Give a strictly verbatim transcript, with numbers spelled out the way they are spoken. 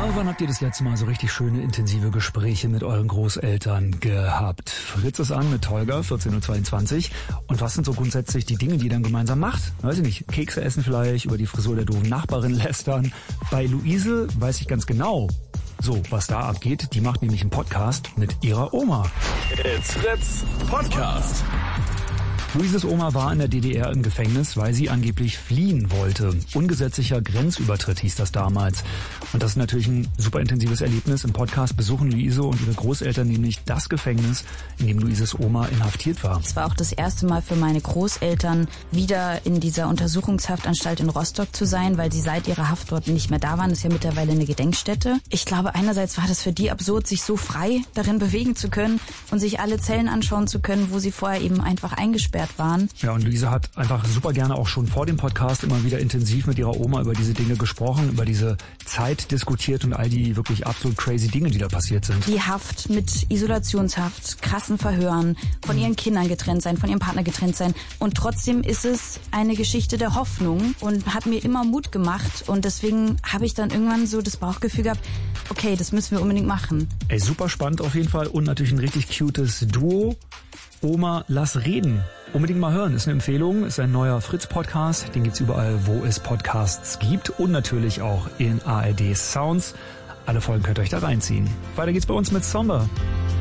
Wann habt ihr das letzte Mal so richtig schöne, intensive Gespräche mit euren Großeltern gehabt? Fritz ist an mit Holger, vierzehn Uhr zweiundzwanzig. Und was sind so grundsätzlich die Dinge, die ihr dann gemeinsam macht? Weiß ich nicht, Kekse essen vielleicht, über die Frisur der doofen Nachbarin lästern. Bei Luise weiß ich ganz genau, so, was da abgeht. Die macht nämlich einen Podcast mit ihrer Oma. It's Fritz Podcast. Luises Oma war in der D D R im Gefängnis, weil sie angeblich fliehen wollte. Ungesetzlicher Grenzübertritt hieß das damals. Und das ist natürlich ein super intensives Erlebnis. Im Podcast besuchen Luise und ihre Großeltern nämlich das Gefängnis, in dem Luises Oma inhaftiert war. Es war auch das erste Mal für meine Großeltern, wieder in dieser Untersuchungshaftanstalt in Rostock zu sein, weil sie seit ihrer Haft dort nicht mehr da waren. Das ist ja mittlerweile eine Gedenkstätte. Ich glaube, einerseits war das für die absurd, sich so frei darin bewegen zu können und sich alle Zellen anschauen zu können, wo sie vorher eben einfach eingesperrt waren. Ja, und Luise hat einfach super gerne auch schon vor dem Podcast immer wieder intensiv mit ihrer Oma über diese Dinge gesprochen, über diese Zeit diskutiert und all die wirklich absolut crazy Dinge, die da passiert sind. Die Haft mit Isolationshaft, krassen Verhören, von ihren Kindern getrennt sein, von ihrem Partner getrennt sein. Und trotzdem ist es eine Geschichte der Hoffnung und hat mir immer Mut gemacht. Und deswegen habe ich dann irgendwann so das Bauchgefühl gehabt, okay, das müssen wir unbedingt machen. Ey, super spannend auf jeden Fall und natürlich ein richtig cutes Duo. Oma, lass reden. Unbedingt mal hören, ist eine Empfehlung, ist ein neuer Fritz-Podcast, den gibt's überall, wo es Podcasts gibt und natürlich auch in A R D Sounds. Alle Folgen könnt ihr euch da reinziehen. Weiter geht's bei uns mit Somber.